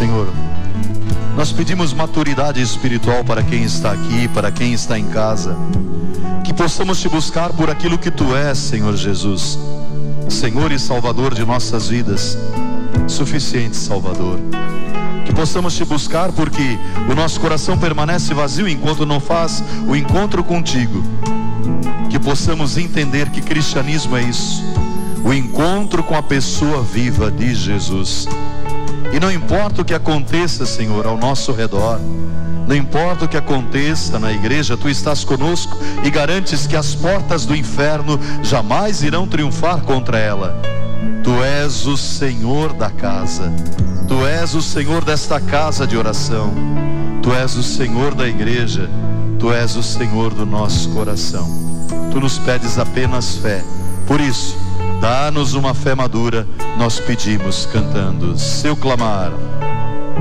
Senhor, nós pedimos maturidade espiritual para quem está aqui, para quem está em casa, que possamos te buscar por aquilo que tu és, Senhor Jesus, Senhor e Salvador de nossas vidas, suficiente Salvador. Que possamos te buscar porque o nosso coração permanece vazio enquanto não faz o encontro contigo. Que possamos entender que cristianismo é isso, o encontro com a pessoa viva de Jesus. E não importa o que aconteça, Senhor, ao nosso redor, não importa o que aconteça na igreja, tu estás conosco e garantes que as portas do inferno jamais irão triunfar contra ela. Tu és o Senhor da casa, tu és o Senhor desta casa de oração, tu és o Senhor da igreja, tu és o Senhor do nosso coração. Tu nos pedes apenas fé, por isso, dá-nos uma fé madura, nós pedimos cantando seu clamar.